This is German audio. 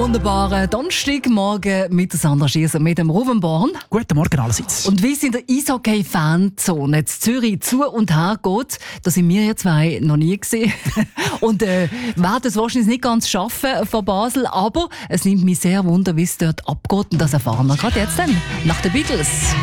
wunderbaren Donnerstagmorgen mit Sandra Schieser, mit dem Ruben Born. Guten Morgen allerseits. Und wie es in der Eishockey-Fanzone in Zürich zu und her geht, da sind wir ja zwei noch nie gesehen. Und werden es wahrscheinlich nicht ganz schaffen von Basel, aber es nimmt mich sehr wunder, wie es dort abgeht. Und das erfahren wir gerade jetzt dann, nach den Beatles.